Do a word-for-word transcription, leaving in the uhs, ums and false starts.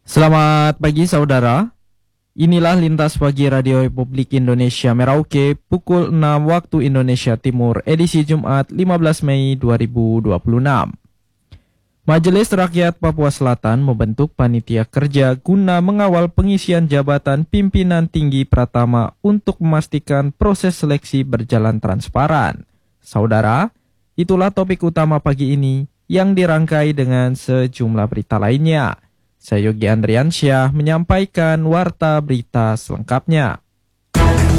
Selamat pagi saudara, inilah Lintas Pagi Radio Republik Indonesia Merauke pukul enam waktu Indonesia Timur edisi Jumat lima belas Mei dua ribu dua puluh enam. Majelis Rakyat Papua Selatan membentuk panitia kerja guna mengawal pengisian jabatan pimpinan tinggi Pratama untuk memastikan proses seleksi berjalan transparan. Saudara, itulah topik utama pagi ini yang dirangkai dengan sejumlah berita lainnya. Saya Yogi Andriansyah menyampaikan warta berita selengkapnya.